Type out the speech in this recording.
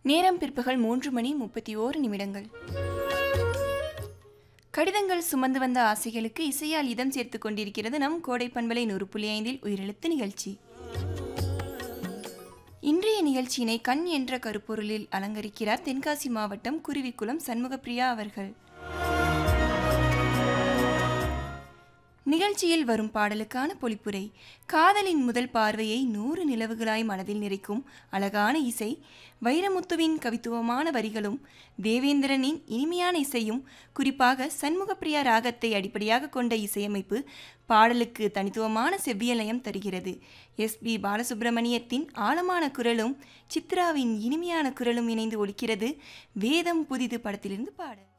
நேரம் பிற்பகல் 3:31. கடிதங்கள் சுமந்து வந்த ஆசைகளுக்கு இசையால் இதம் சேர்த்து கொண்டிருக்கிறது நம் கோடை பண்பலை 100.5 உயிரெழுத்து நிகழ்ச்சி. இன்றைய நிகழ்ச்சியினை கண் என்ற கருப்பொருளில் அலங்கரிக்கிறார் தென்காசி மாவட்டம் குருவிக்குளம் சண்முகப்பிரியா அவர்கள். நிகழ்ச்சியில் வரும் பாடலுக்கான பொழிப்புரை. காதலின் முதல் பார்வையை 100 நிலவுகளாய் மனதில் நிறைக்கும் அழகான இசை, வைரமுத்துவின் கவித்துவமான வரிகளும் தேவேந்திரனின் இனிமையான இசையும், குறிப்பாக சண்முகப்பிரியா ராகத்தை அடிப்படையாக கொண்ட இசையமைப்பு பாடலுக்கு தனித்துவமான செவ்வியலயம் தருகிறது. எஸ்.பி. பாலசுப்ரமணியத்தின் ஆழமான குரலும் சித்ராவின் இனிமையான குரலும் இணைந்து ஒலிக்கிறது வேதம் புதிது படத்திலிருந்து பாடல்.